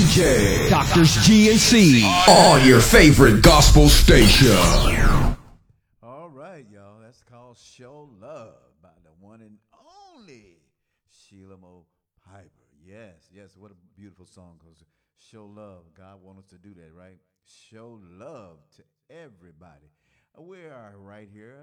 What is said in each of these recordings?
DJ Doctors G and C on your favorite gospel station. All right, y'all. That's called Show Love by the one and only Sheila Mo Piper. Yes. What a beautiful song. Because show love. God wants us to do that, right? Show love to everybody. We are right here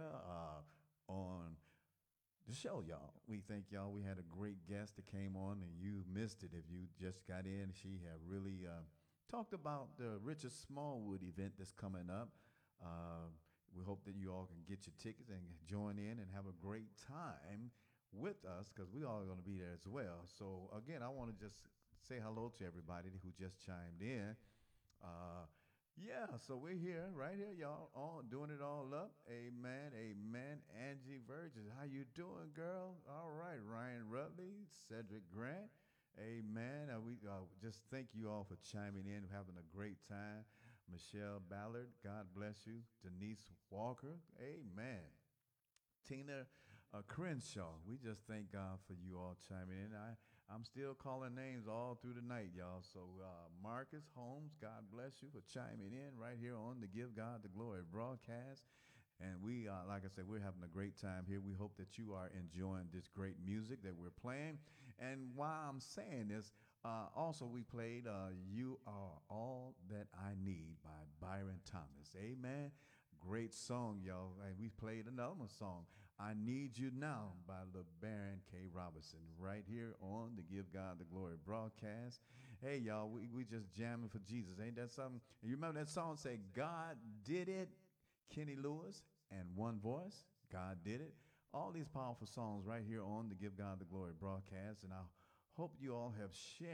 on the show, y'all. We thank y'all. We had a great guest that came on, and you missed it if you just got in. She had really talked about the Richard Smallwood event that's coming up. Uh, we hope that you all can get your tickets and join in and have a great time with us because we all are going to be there as well. So again, I want to just say hello to everybody who just chimed in. Uh, yeah, so we're here, right here, y'all, all doing it all up. Amen. Angie Virgin, how you doing, girl? All right, Ryan Rutley, Cedric Grant. Amen. We just thank you all for chiming in, having a great time. Michelle Ballard, God bless you. Denise Walker, amen. Tina Crenshaw, we just thank God for you all chiming in. I'm still calling names all through the night, y'all. So Marcus Holmes, God bless you for chiming in right here on the Give God the Glory broadcast. And we, like I said, we're having a great time here. We hope that you are enjoying this great music that we're playing. And while I'm saying this, also we played You Are All That I Need by Byron Thomas. Amen. Great song, y'all. And we played another song, I Need You Now by LeBaron K. Robinson, right here on the Give God the Glory broadcast. Hey, y'all, we just jamming for Jesus. Ain't that something? And you remember that song say, God did it? Kenny Lewis and One Voice, God did it. All these powerful songs right here on the Give God the Glory broadcast. And I hope you all have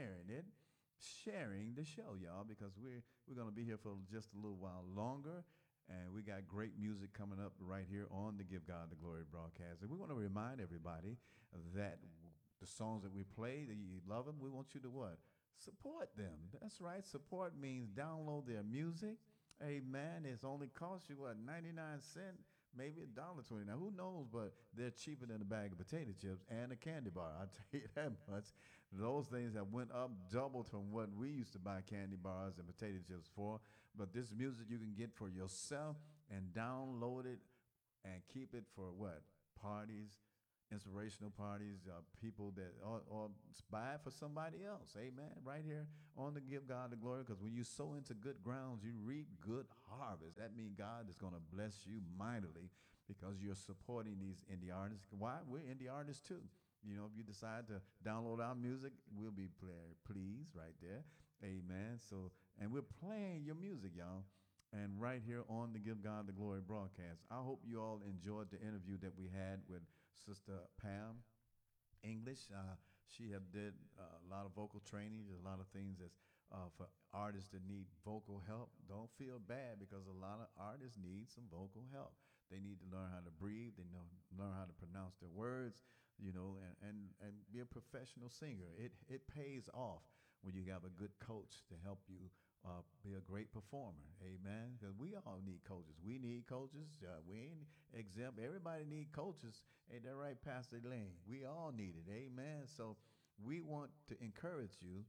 sharing the show, y'all, because we're going to be here for just a little while longer. And we got great music coming up right here on the Give God the Glory broadcast. And we want to remind everybody that the songs that we play, that you love them, we want you to what? Support them. That's right. Support means download their music. Amen. It's only cost you what, 99 cents, maybe $1.29. Who knows? But they're cheaper than a bag of potato chips and a candy bar. I'll tell you that much. Those things have went up doubled from what we used to buy candy bars and potato chips for. But this music you can get for yourself and download it and keep it for what? Parties, inspirational parties, people that, or buy it for somebody else. Amen. Right here on the Give God the Glory, because when you sow into good grounds, you reap good harvest. That means God is going to bless you mightily because you're supporting these indie artists. Why? We're indie artists too. You know, if you decide to download our music, we'll be pleased right there. Amen. So, and we're playing your music, y'all. And right here on the Give God the Glory broadcast. I hope you all enjoyed the interview that we had with Sister Pam English. She have did a lot of vocal training. There's a lot of things that's for artists that need vocal help. Don't feel bad because a lot of artists need some vocal help. They need to learn how to breathe. They learn how to pronounce their words, you know, and be a professional singer. It pays off when you have a good coach to help you be a great performer. Amen. Because we all need coaches. We need coaches. We ain't exempt. Everybody need coaches. Ain't that right, Pastor Lane? We all need it. Amen. So we want to encourage you.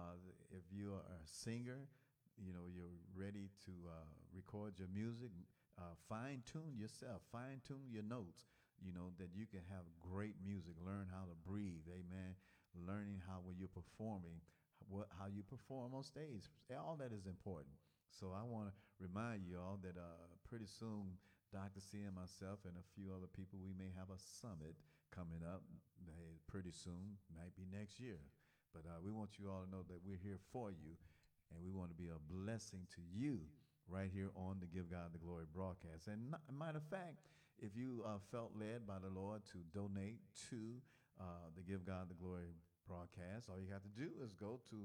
If you are a singer, you know, you're ready to record your music, fine tune yourself, fine tune your notes, you know, that you can have great music. Learn how to breathe. Amen. Learning how when you're performing, how you perform on stage. All that is important. So I want to remind you all that pretty soon, Dr. C and myself and a few other people, we may have a summit coming up pretty soon, might be next year. But we want you all to know that we're here for you, and we want to be a blessing to you right here on the Give God the Glory broadcast. And matter of fact, if you felt led by the Lord to donate to the Give God the Glory broadcast, all you have to do is go to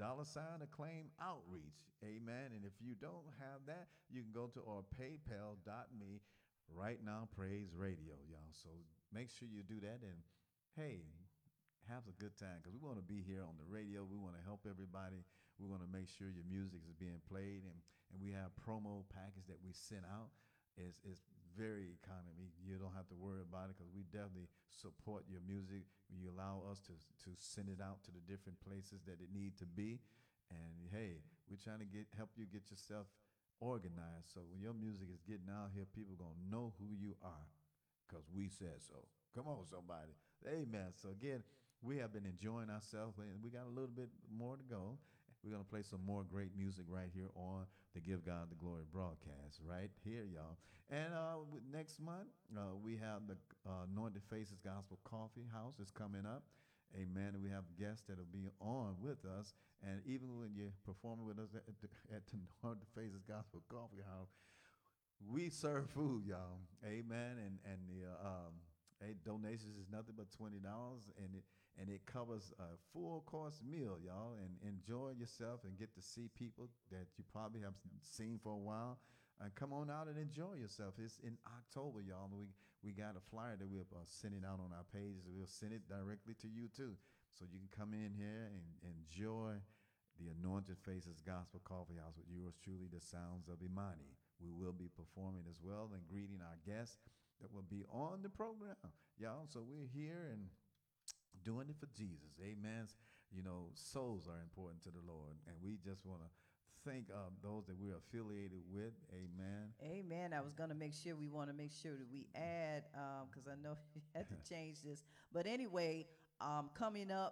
$acclaim outreach. Amen. And if you don't have that, you can go to our paypal.me right now, praise radio, y'all. So make sure you do that. And hey, have a good time because we want to be here on the radio. We want to help everybody. We want to make sure your music is being played, and we have promo package that we send out. It's very economy. You don't have to worry about it because we definitely support your music. You allow us to send it out to the different places that it need to be. And hey, we're trying to help you get yourself organized. So when your music is getting out here, people gonna know who you are, cause we said so. Come on, somebody. Amen. So again, we have been enjoying ourselves, and we got a little bit more to go. We're gonna play some more great music right here on the Give God the Glory broadcast, right here, y'all. And next month, we have the Anointed Faces Gospel Coffee House is coming up. Amen. And we have guests that'll be on with us. And even when you're performing with us at the Anointed Faces Gospel Coffee House, we serve food, y'all. Amen. And the donations is nothing but $20, and it covers a full course meal, y'all. And enjoy yourself and get to see people that you probably have seen for a while. And come on out and enjoy yourself. It's in October, y'all. We got a flyer that we're sending out on our pages. We'll send it directly to you too, so you can come in here and enjoy the Anointed Faces Gospel Coffee House with yours truly, the sounds of Imani. We will be performing as well and greeting our guests that will be on the program, y'all. So we're here and doing it for Jesus. Amen. You know, souls are important to the Lord, and we just want to thank those that we're affiliated with. Amen. Amen. I was going to make sure we want to make sure that we add, because I know you had to change this. But anyway, coming up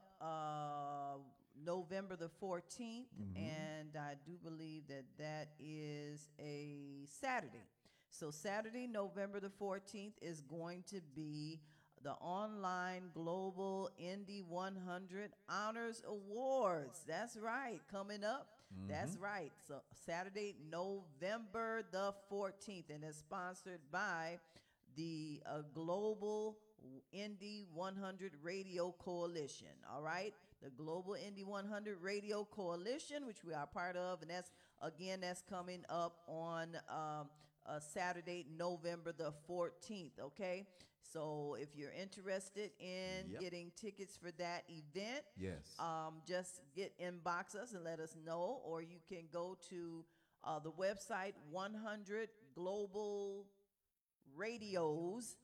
November the 14th, and I do believe that that is a Saturday. So Saturday, November the 14th is going to be the online Global Indie 100 Honors Awards. That's right, coming up. That's right. So Saturday, November the 14th, and it's sponsored by the Global Indie 100 Radio Coalition. All right, the Global Indie 100 Radio Coalition, which we are part of, and that's coming up on Saturday, November the 14th. Okay, so if you're interested in getting tickets for that event, yes, just inbox us and let us know, or you can go to the website 100 Global Radios,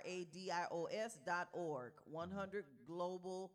RADIOS.org, 100 Global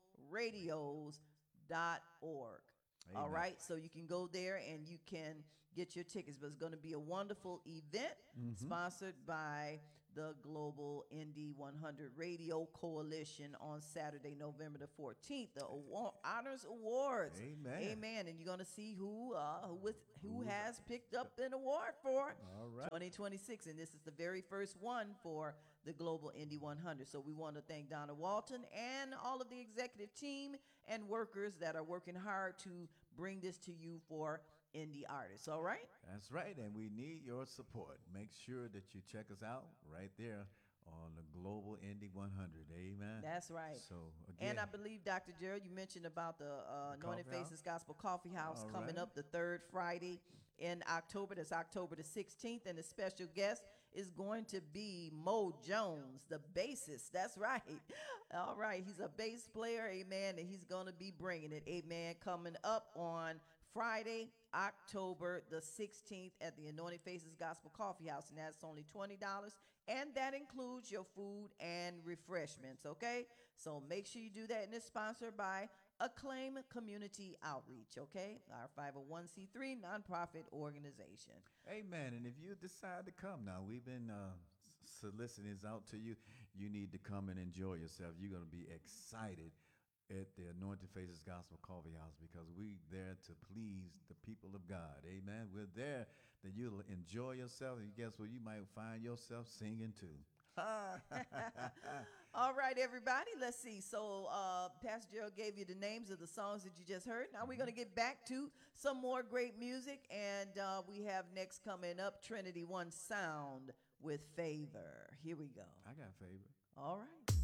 Radios.org. Amen. All right, so you can go there and you can get your tickets, but it's going to be a wonderful event sponsored by the Global Indie 100 Radio Coalition on Saturday, November the 14th, the Honors Awards. Amen. Amen. And you're going to see who has picked up an award for 2026. And this is the very first one for the Global Indie 100. So we want to thank Donna Walton and all of the executive team and workers that are working hard to bring this to you for indie artists. All right? That's right, and we need your support. Make sure that you check us out right there on the Global Indie 100. Amen. That's right. So again, and I believe, Dr. Gerald, you mentioned about the Anointed Faces Gospel Coffee House coming up the third Friday in October. That's October the 16th, and the special guest is going to be Mo Jones, the bassist. That's right. All right, he's a bass player, amen, and he's going to be bringing it, amen, coming up on Friday, October the 16th at the Anointed Faces Gospel Coffee House, and that's only $20, and that includes your food and refreshments, okay? So make sure you do that, and it's sponsored by Acclaim Community Outreach, okay? Our 501c3 nonprofit organization. amen. And if you decide to come now, we've been soliciting this out to you. You need to come and enjoy yourself. You're going to be excited at the Anointed Faces Gospel Coffee House, because we're there to please the people of God. Amen. We're there that you'll enjoy yourself, and guess what? You might find yourself singing too. All right, everybody, let's see. So Pastor Gerald gave you the names of the songs that you just heard. Now we're going to get back to some more great music, and we have next coming up Trinity One Sound with Favor. Here we go. I got favor. All right.